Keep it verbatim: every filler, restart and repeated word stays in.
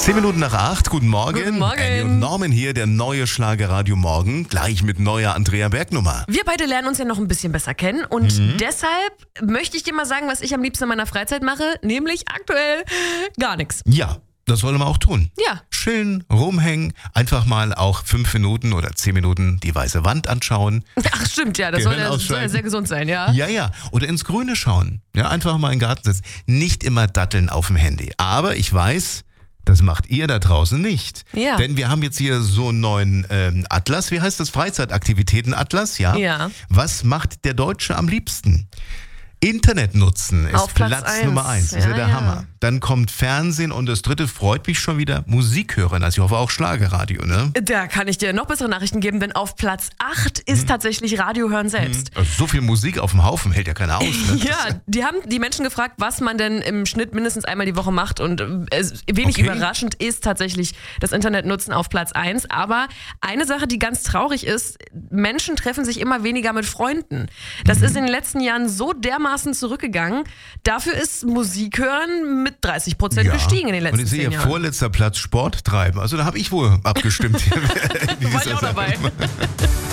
Zehn Minuten nach acht, guten Morgen. Guten Morgen. Andy und Norman hier, der neue Schlagerradio Morgen, gleich mit neuer Andrea Berg-Nummer. Wir beide lernen uns ja noch ein bisschen besser kennen und mhm. deshalb möchte ich dir mal sagen, was ich am liebsten in meiner Freizeit mache, nämlich aktuell gar nichts. Ja, das wollen wir auch tun. Ja. Chillen, rumhängen, einfach mal auch fünf Minuten oder zehn Minuten die weiße Wand anschauen. Ach stimmt, ja, das soll ja, soll ja sehr gesund sein, ja. Ja, ja, oder ins Grüne schauen. Ja, einfach mal in den Garten sitzen. Nicht immer datteln auf dem Handy. Aber ich weiß, das macht ihr da draußen nicht. Ja. Denn wir haben jetzt hier so einen neuen ähm, Atlas. Wie heißt das? Freizeitaktivitäten-Atlas, ja? Ja. Was macht der Deutsche am liebsten? Internet nutzen ist Auf Platz Platz eins. Nummer eins. Das ist ja, Ja, der ja. Hammer. Dann kommt Fernsehen und das dritte freut mich schon wieder, Musik hören. Also ich hoffe auch Schlagerradio, ne? Da kann ich dir noch bessere Nachrichten geben, denn auf Platz acht ist hm. tatsächlich Radio hören selbst. Also so viel Musik auf dem Haufen hält ja keiner aus. Ne? Ja, die haben die Menschen gefragt, was man denn im Schnitt mindestens einmal die Woche macht und äh, wenig Okay. überraschend ist tatsächlich das Internetnutzen auf Platz eins. Aber eine Sache, die ganz traurig ist, Menschen treffen sich immer weniger mit Freunden. Das Mhm. ist in den letzten Jahren so dermaßen zurückgegangen. Dafür ist Musik hören mit dreißig Prozent gestiegen in den letzten Und ich sehe zehn ja Jahren. vorletzter Platz Sport treiben. Also da habe ich wohl abgestimmt. War ich auch dabei.